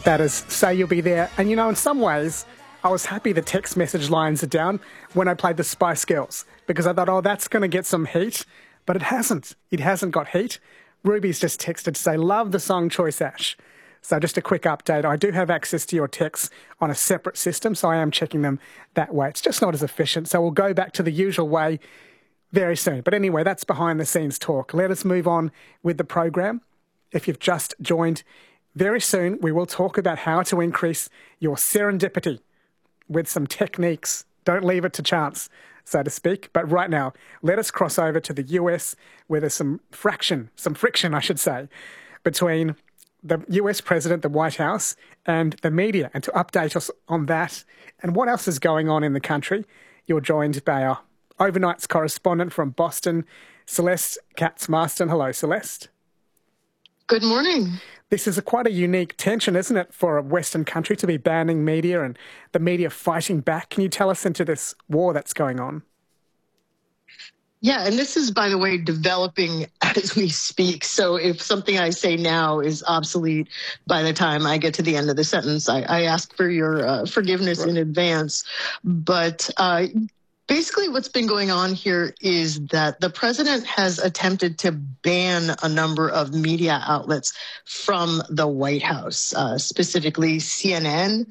That is Say You'll Be There. And, you know, in some ways, I was happy the text message lines are down when I played the Spice Girls, because I thought, oh, that's going to get some heat. But it hasn't. It hasn't got heat. Ruby's just texted to say, love the song choice, Ash. So just a quick update. I do have access to your texts on a separate system, so I am checking them that way. It's just not as efficient. So we'll go back to the usual way very soon. But anyway, that's behind the scenes talk. Let us move on with the program. If you've just joined, very soon we will talk about how to increase your serendipity with some techniques. Don't leave it to chance, so to speak. But right now, let us cross over to the US, where there's some friction, I should say, between the US president, the White House, and the media. And to update us on that and what else is going on in the country, you're joined by our overnight's correspondent from Boston, Celeste Katz-Marston. Hello, Celeste. Good morning. This is quite a unique tension, isn't it, for a Western country to be banning media and the media fighting back? Can you tell us into this war that's going on? Yeah, and this is, by the way, developing as we speak. So if something I say now is obsolete by the time I get to the end of the sentence, I ask for your forgiveness in advance. But basically what's been going on here is that the president has attempted to ban a number of media outlets from the White House, specifically CNN,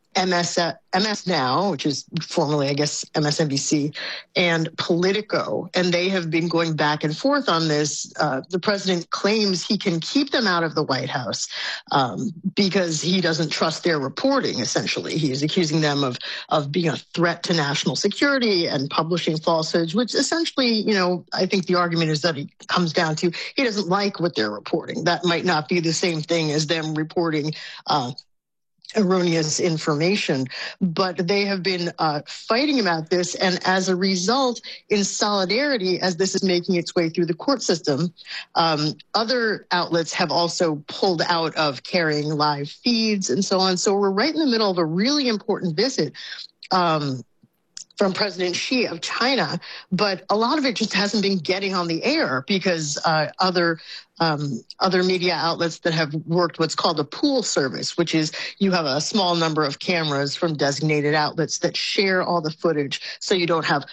MS Now, which is formerly, I guess, MSNBC, and Politico. And they have been going back and forth on this. The president claims he can keep them out of the White House because he doesn't trust their reporting, essentially. He is accusing them of being a threat to national security and publishing falsehoods, which essentially, you know, I think the argument is that it comes down to he doesn't like what they're reporting. That might not be the same thing as them reporting erroneous information, but they have been fighting about this. And as a result, in solidarity, as this is making its way through the court system, other outlets have also pulled out of carrying live feeds and so on. So we're right in the middle of a really important visit from President Xi of China, but a lot of it just hasn't been getting on the air because other media outlets that have worked what's called a pool service, which is you have a small number of cameras from designated outlets that share all the footage so you don't have